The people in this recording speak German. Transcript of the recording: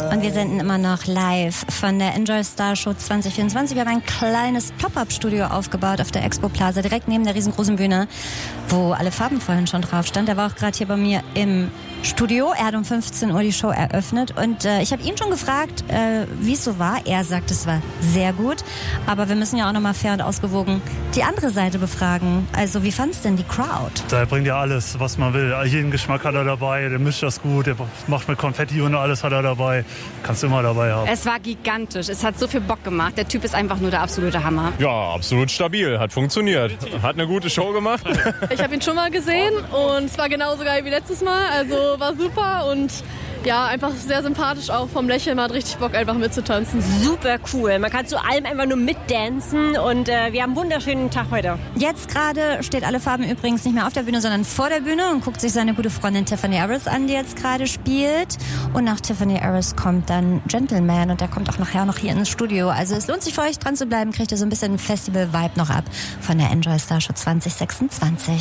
Und wir senden immer noch live von der Enjoy Star Show 2024. Wir haben ein kleines Pop-Up-Studio aufgebaut auf der Expo Plaza, direkt neben der riesengroßen Bühne, wo alle Farben vorhin schon drauf stand. Der war auch gerade hier bei mir im Studio. Er hat um 15 Uhr die Show eröffnet und ich habe ihn schon gefragt, wie es so war. Er sagt, es war sehr gut, aber wir müssen ja auch nochmal fair und ausgewogen die andere Seite befragen. Also wie fand's denn die Crowd? Da bringt ja alles, was man will. Jeden Geschmack hat er dabei, der mischt das gut, der macht mit Konfetti und alles hat er dabei. Kannst du immer dabei haben. Es war gigantisch, es hat so viel Bock gemacht. Der Typ ist einfach nur der absolute Hammer. Ja, absolut stabil, hat funktioniert. Hat eine gute Show gemacht. Ich habe ihn schon mal gesehen und es war genauso geil wie letztes Mal, also war super und ja, einfach sehr sympathisch auch vom Lächeln, man hat richtig Bock einfach mitzutanzen. Super cool, man kann zu allem einfach nur mitdancen und wir haben einen wunderschönen Tag heute. Jetzt gerade steht Alle Farben übrigens nicht mehr auf der Bühne, sondern vor der Bühne und guckt sich seine gute Freundin Tiffany Harris an, die jetzt gerade spielt. Und nach Tiffany Harris kommt dann Gentleman und der kommt auch nachher noch hier ins Studio. Also es lohnt sich für euch dran zu bleiben, kriegt ihr so ein bisschen Festival-Vibe noch ab von der Enjoy Star Show 2026.